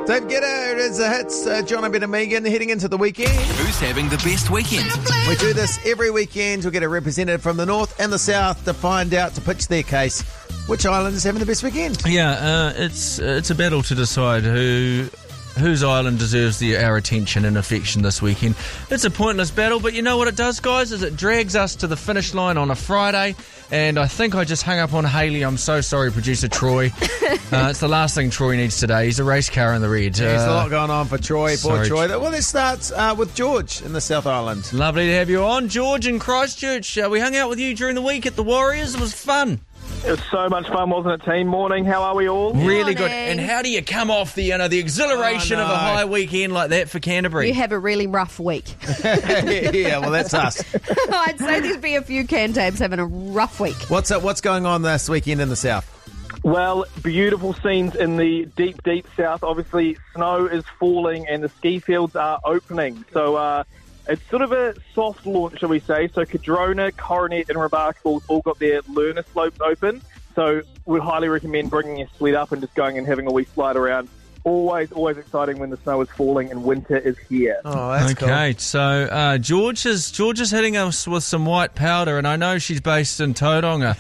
Don't get it. It's a hits. John and Ben and Megan heading into the weekend. Who's having the best weekend? We do this every weekend. We'll get a representative from the north and the south to find out, to pitch their case, which island is having the best weekend. Yeah, it's a battle to decide whose island deserves our attention and affection this weekend. It's a pointless battle, but you know what it does, guys, is it drags us to the finish line on a Friday, and I think I just hung up on Hayley. I'm so sorry, producer Troy. It's the last thing Troy needs today. He's a race car in the red. There's a lot going on for Troy. Poor sorry. Troy. Well, let's start with George in the South Island. Lovely to have you on, George in Christchurch. We hung out with you during the week at the Warriors. It was fun. It was so much fun, wasn't it, team? Morning, how are we all? Really good. And how do you come off the exhilaration of a high weekend like that for Canterbury? You have a really rough week. Yeah, well, that's us. I'd say there's be a few Cantabs having a rough week. What's going on this weekend in the south? Well, beautiful scenes in the deep, deep south. Obviously, snow is falling and the ski fields are opening. So it's sort of a soft launch, shall we say. So Cadrona, Coronet and Remarkables all got their learner slopes open. So we'd highly recommend bringing your sled up and just going and having a wee slide around. Always exciting when the snow is falling and winter is here. Oh, that's cool. Okay, so George is hitting us with some white powder, and I know she's based in Tauranga.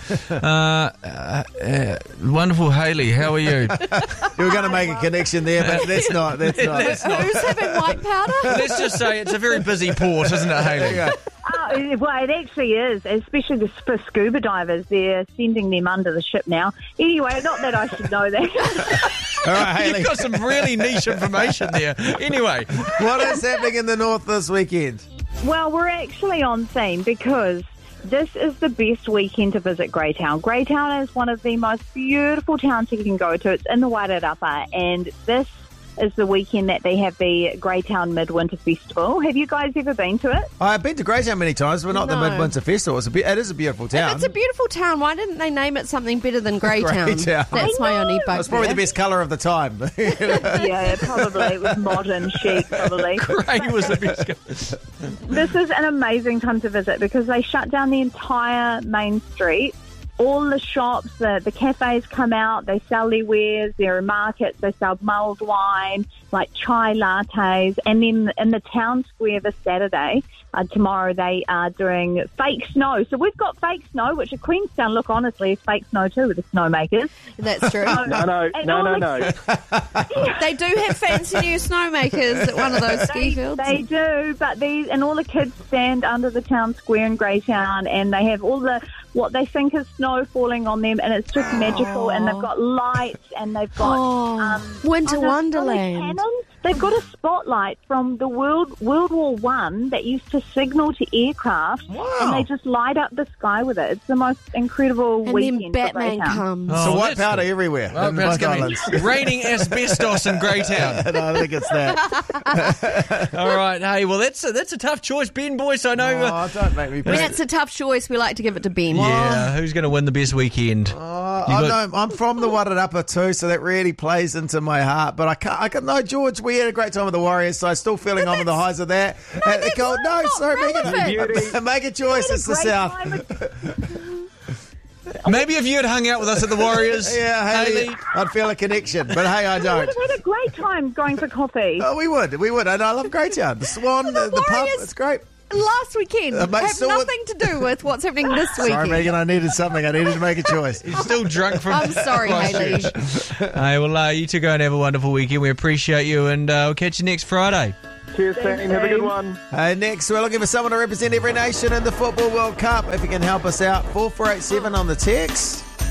Wonderful, Hayley. How are you? You were going to make a connection there, but that's not. Who's having white powder? Let's just say it's a very busy port, isn't it, Hayley? Well, it actually is, especially for scuba divers. They're sending them under the ship now. Anyway, not that I should know that. All right, Hayley. You've got some really niche information there. Anyway. What is happening in the north this weekend? Well, we're actually on theme because this is the best weekend to visit Greytown. Greytown is one of the most beautiful towns you can go to. It's in the Wairarapa, and this is the weekend that they have the Greytown Midwinter Festival. Have you guys ever been to it? I've been to Greytown many times, but not the No. Midwinter Festival. It is a beautiful town. If it's a beautiful town, why didn't they name it something better than Greytown? Greytown. That's my only bugbear. It's probably the best colour of the time. Yeah, probably. It was modern chic, probably. Grey was the best. This is an amazing time to visit because they shut down the entire main street. All the shops, the cafes come out, they sell their wares, there are markets, they sell mulled wine, like chai lattes, and then in the town square this Saturday, tomorrow, they are doing fake snow. So we've got fake snow, which at Queenstown, look, honestly, is fake snow too with the snowmakers. That's true. No. They do have fancy new snowmakers at one of those ski fields. They do, but and all the kids stand under the town square in Greytown, and they have all what they think is snow falling on them, and it's just magical. And they've got lights, and they've got Winter Wonderland. Cannons. They've got a spotlight from the World War I that used to signal to aircraft, and they just light up the sky with it. It's the most incredible And weekend. then Batman for Greytown. comes. So white that's powder cool. everywhere. Well, in perhaps both gonna islands. be raining asbestos in Greytown. No, I think it's that. All right, hey, well, that's a tough choice, Ben, boys. I know. Oh, don't make me When piss. it's a tough choice, we like to give it to Ben. Yeah, who's going to win the best weekend? I'm from the Wairarapa too, so that really plays into my heart. But I can't. No, George, we had a great time with the Warriors, so I'm still feeling on with the highs of that. Make a choice. It's the South. Maybe if you had hung out with us at the Warriors, Yeah, Hayley, Hayley. I'd feel a connection. But hey, I We don't. would have had a great time going for coffee. Oh, we would, and I love Greytown. The Swan, the pub, Warriors- it's great. Last weekend mate, have still nothing to do with what's happening this Sorry, weekend. Megan, I needed something. I needed to make a choice. You're still drunk from I'm sorry, Hayley. Hey, well, you two go and have a wonderful weekend. We appreciate you, and we'll catch you next Friday. Cheers, team. Have a good one. Next, we're looking for someone to represent every nation in the Football World Cup. If you can help us out, 4487 on the text.